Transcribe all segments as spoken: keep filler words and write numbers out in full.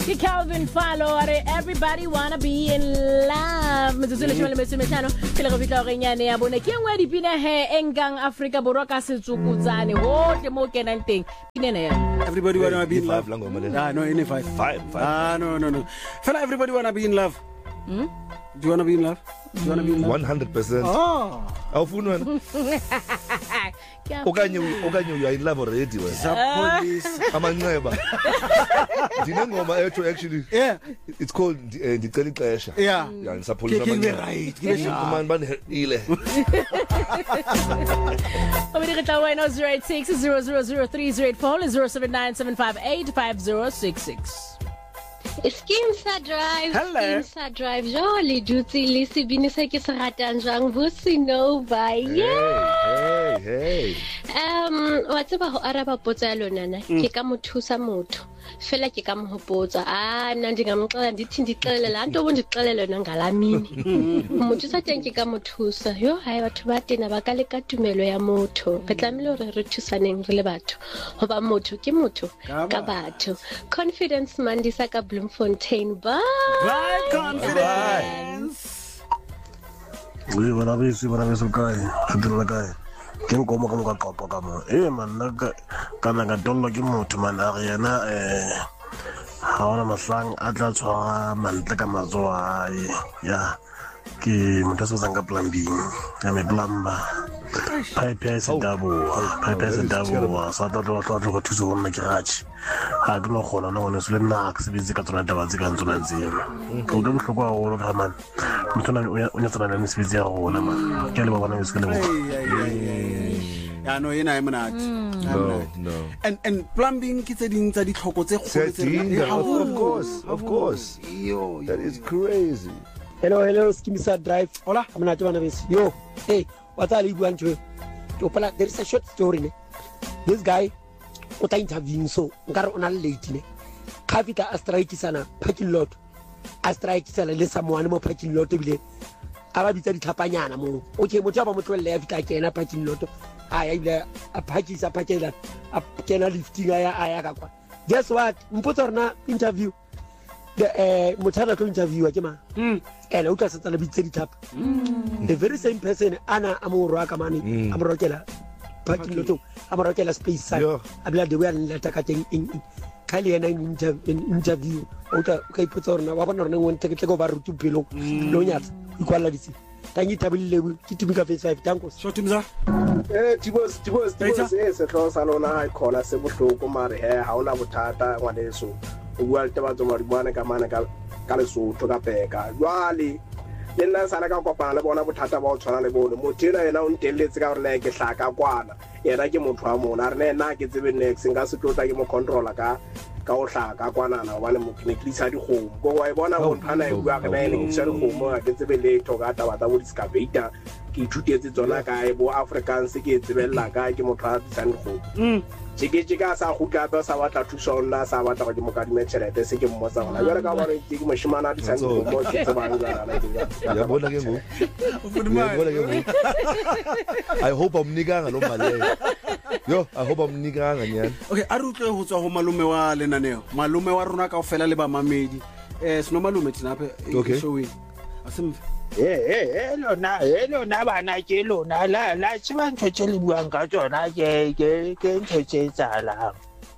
Calvin Falo, everybody wanna be in love. Metsotso le tshwana le metso metlhano pele go fitla go renyane ya bone ke ngwe dipina he engkang Africa Borwa ka setsukutsane hotle mo kenang teng pinene ya. Everybody wanna be in love. Ah no, in five. Five, five. Ah no no no. Fella, everybody wanna be in love. Hmm? Do you wanna be in love? Do you wanna be in love? one hundred percent. Oh. Awufuni wena? Okanye okanye you are in love already wena. Police. Amanxeba. Dinengoma ethu actually. Yeah. It's called Ndicela ixesha. Yeah. Yeah, ngisapholisa amanxeba. Right. Give man banile. Omedi retla wena zero eight six zero zero zero three zero eight four zero seven nine seven five eight five zero six six. Skimsa Drive, Hello. Skimsa Drive. Jolly duty, lisi bini se ke se ratang jang busi no bye. Hey, hey, hey. Um, wa tseba ho araba potsa lona na ke ka mothusa motho. Fela ke ka mohopotsa. Ah, nna ndingamxela ndithi ndixelele la nto bondixelele lona ngalamini. Mothusa teng ke ka mothusa. Yo, hayi batho ba tena ba ka le ka tumelo ya motho. Re tlamehile re re thusaneng re le batho. Hoba motho ke motho ka batho. Confidence mandisa ka Bloemfontein. Bye. Bye confidence. We wanna be si wanna be so guy. Hadira guy. Ken ko mo ka mo ka qopo ka mo. Eh man na ka kana ka dollo ke motho man a yena eh ha ona masang a tla tshwara mantle ka matsoa ya ke motho se zanga plumbing ya me plumber pipe ya se double pipe ya se double sa tla tla tla go thusa go nna ke ratši ha ke no gona no ne se le nna ke se bitse ka tsona taba tse ka ntsona tseno go ke bohloko a go ka man motho na o nya tsona le se bitse ya gona man ke le ba bona se ke le bo ya no ena e monate. No, no. And and plumbing ke tse ding tsa ditlhoko tse kgolo tse Of course, of course. Yo, That is crazy. Hello, hello, Skimsa Drive. Hola. I'm not one of this. Yo, hey, what are you going to do? There is a short story. Ne? This guy, what I interviewing so, ngaro ona late ne. Kafika astrike sana parking lot. Astrike sana le someone mo parking lot bile. Aba bitsa ditlhapanyana mo. Okay, motho ba mo tlwelle ya fita kena parking lot. Aya ile a parking sa parking a kena lifting aya aya ka kwa. Guess what? Mpotsa rena interview. The eh motho ka interview ke ma. Mm. Ela utlwa sa tsala bitse ditap. The very same person ana amorwa ka mane amorokela parking lot amorokela space sa. Abla de we an leta ka teng in kali ena interview uta ka ipotsa rena wa bona rena won take go ba rutu pelo lo nyatsa ikwala ditsi. Tangi tabile ke tubika face five tanko. Shotimza. Eh tibos tibos tibos eh se tlosa lona ha khola se bohloko mare he ha ona bothata ngwaneso. O bua taba tso mari bana ka mana ka ka le so to ka peka jwale le nna sana ka kopana le bona bothata ba o tshwana le bone mothela yena o ntelletse ka gore le ke hlaka kwana yena ke motho wa mona re nna ke tsebe next nga se tlotla ke mo controller ka ka o hlaka kwana na ba le mo knetlisa di kgomo go wa bona go phana e bua ka nene ke tsere kgomo ke tsebe le to ka taba tsa bo discavator ke ithutetse tsona ka e bo Africans ke tsebella ka ke motho a tsang kgomo mm Jike jika sa khutla ba sa batla thuso nna sa batla go mo ka dimetšhelete se ke mmotsa gona jwale ka bare ke moshimana di tsang go mo ke tsebang ngwana ya bona ke ngo ya bona ke ngo I hope amnikanga lo mali yo I hope amnikanga nyana. Okay, a re utlwe ho tswa ho malume wa lenaneo malume wa rona ka ofela le ba mamedi eh sino malume tinape showing asemfe. Eh eh lona eh lona bana ke lona la la tseba ntho tse le buang ka tsona ke ke ke ntho tse tsalang.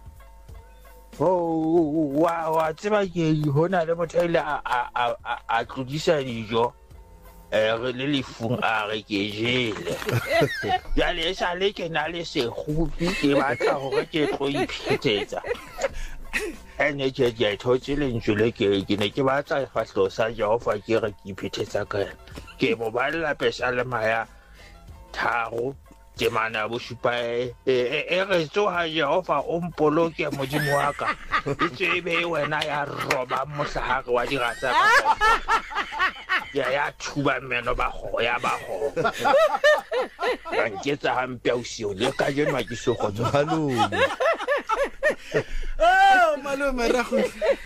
Oh wa wa tseba ke hona le motho ile a a a tlodisa dijo eh re le lefung a re ke jele ya le sa le ke na le se khupi ke batla hore ke tlo iphetsetsa ene ke ke thotse le ntjule ke ke ne ke batla fahlo sa Jehova ke re ke iphetsetsa ka ke mo balla pesa le maya tharo ke mana bo shupa e e re tso ha Jehova o mpoloke modimo wa ka tsebe wena ya roba mohlahare wa dirasa ya ya thuba meno ba go ya ba go ka nketsa hampe o sio le ka jeno ma ke so go malume. Oh malume ra go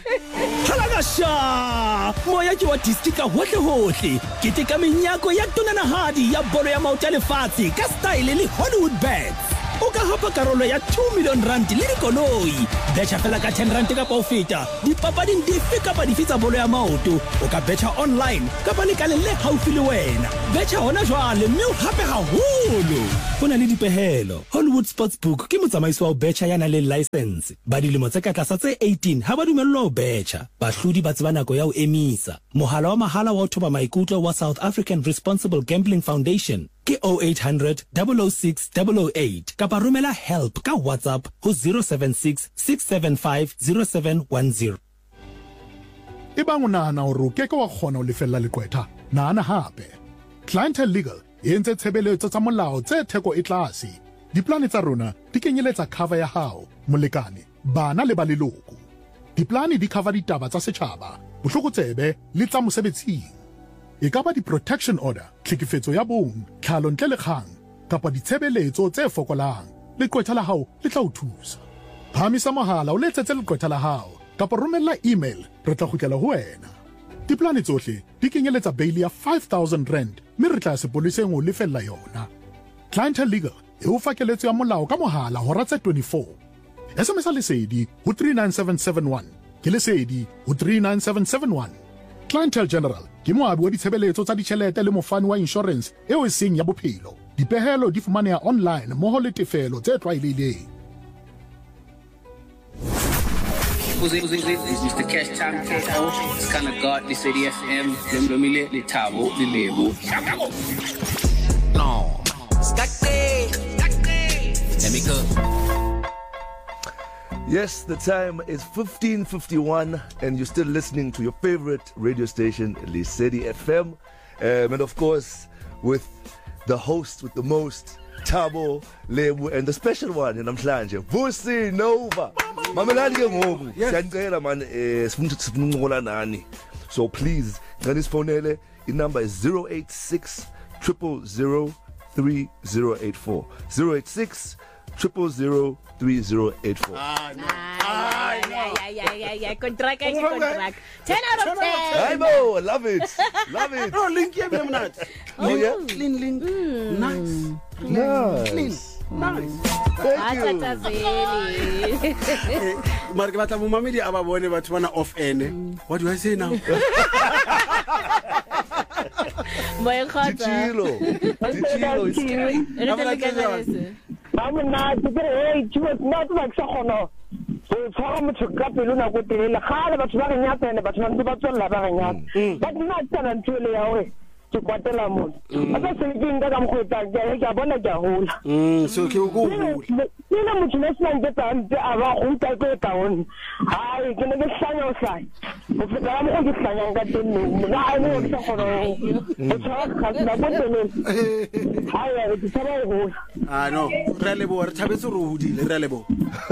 Halagasha moya ke wa districta hohle hohle ke te ka menyako ya tonanahadi ya bolo ya maoto ya lefatshe ka style le Hollywood bets o ka hapa karolo ya two million rand le dikoloi betcha fela ka ten rand ka paofeta dipapading dife kapa dife tsa bolo ya maoto o ka betcha online kapa lekaleng le haufi le wena betcha hona jwale mme o hape haholo ho na le dipehelo Hollywood Sportsbook ke motsamaiso wa betcha yana le license ba dilemo tse ka tlasa tse eighteen ha ba dumellwa ho betcha bahlodi ba tseba nako ya ho emisa mohala wa mahala wa ho thoba maikutlo wa South African Responsible Gambling Foundation ke oh eight hundred, double oh six, double oh eight kapa romela help ka WhatsApp ho zero seven six, six seven five, zero seven one zero. Ebang o nahana hore o keke wa kgona ho lefella leqwetha nahana hape Clientele Legal e entse tshebeletso tsa molao tse theko e tlase diplane tsa rona di kenyeletsa cover ya hao molekane bana le ba leloko diplane di cover ditaba tsa setjhaba bohlokotsebe le tsa mosebetsing e ka ba di-protection order tlhekefetso ya bong tlhalo ntle le kgang kapa ditshebeletso tse fokolang leqwetha la hao le tla o thusa phamisa mohala o letsetse leqwetha la hao kapa romella email re tla kgutlela ho wena diplane tsohle di kenyeletsa bail ya five thousand rand mme re tla sepoleseng o lefella yona Clientele Legal e o fa keletso ya molao ka mohala hora tse twenty-four S M S lesedi ho three nine seven seven one ke lesedi ho three nine seven seven one Clientele General ke moabi wa ditshebeletso tsa ditjhelete le mofani wa insurance eo e seng ya bophelo dipehelo di fumaneha online mmoho le tefelo tse tlwaelehileng Mister Cash Time K O, it's kind of God, the City F M, Lemlomile, Litabo, the label. No, Skakte, Skakte. Let me go. Yes, the time is fifteen fifty-one and you're still listening to your favorite radio station, Lesedi F M. Um, and of course, with the host with the most, Thabo Lebu, and the special one in Namhlanje, Vusi Nova. Mamelani ke ngoku. Siyacela man eh sifuna sifunqola nani. So please, ngani sifonele. The number is zero eight six, zero zero zero, three zero eight four. zero eight six, zero zero zero, three zero eight four. Ah, no. Ah, yeah, yeah, yeah, yeah, yeah. Contract, contract. ten out of ten. I know, love it. Love it. No, link here, I'm not. Oh, yeah? Clean, link. Mm. Nice. Nice. Clean. Nice. Thank you. Mara ke batla mo mamedi aba bone batho bana off ene. What do I say now? Moya khotsa. Tchilo. Tchilo is Re Mamona tsikere hey tshwa tsna tsa ka khono so tshwara motho ka pelo na go telele gale batho ba renya tsene batho ba ntse ba tswela ba renya ba dina tsana ntwele ya hore ke kwatela motho aka se ke nka ka mkhota ke ke bona ke hola mm so ke go hola nna motho le sna ntse tsa ntse a ba go ta go taon hai ke ne ke hlanya o sai o feta mo go hlanya ka teng ga a mo tsa khono o tshwara ka na go telele hai ya ke tsara go ah no re le bo re thabetse re hodile re le bo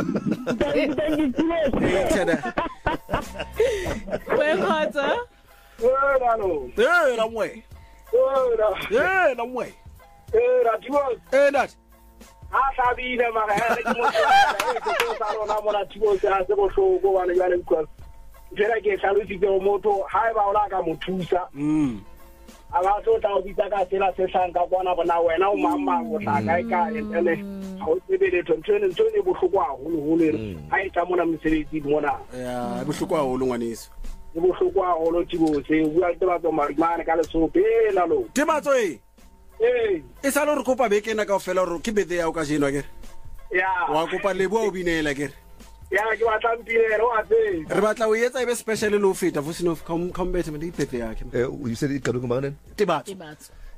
we khotsa eh lalo eh la mwe eh la mwe eh ra tiwa eh that ha sabile mara ha re mo tsa sa rona mo ra tiwa sa se bo shoko bana jale kwa jera ke saluti ke moto ha ba ola ka mothusa mm aba so ta o bitsa ka sela se hlanka bona bona wena o mamma o tla ka ka ene ha o tsebele tontsene ntone bohloko a holo holo ha e tla mona mosebetsi mona ya bohloko a holo ngwaneso e bohloko a holo tibo se bua teba tso marimane ka le so pela lo tebatso e eh e sa lo re kopa beke na ka ofela re ke bede ya o ka jenwa ke ya wa kopa lebo o binela ke ya ke ba tlampilero a tse re batla o etsa ibe special lo feta Vusi Nova come come better me di bede ya ke Uh, you said it ka go mangane? tebatso Tebatso.